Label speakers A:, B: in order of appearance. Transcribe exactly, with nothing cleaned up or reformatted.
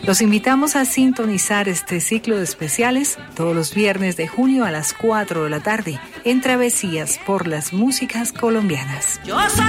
A: Los invitamos a sintonizar este ciclo de especiales todos los viernes de junio a las cuatro de la tarde en Travesías por las Músicas Colombianas.